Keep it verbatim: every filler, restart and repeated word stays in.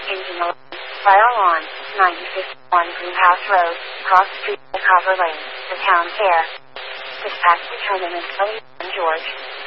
Engine eleven, Fire Lawn, ninety fifty-one Greenhouse Road, Cross Street, Carver Lane, The Town Fair. Dispatch determinant Kelly and George.